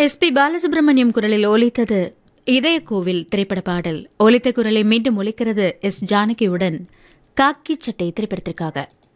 SP Balasubramaniam குரலில் ஒலித்தது இதய கோவில் திரைப்பட பாடல். ஒலித்த குரலை மீண்டும் ஒலிக்கிறது எஸ் ஜானகியுடன் காக்கி சட்டை திரைப்படத்திற்காக.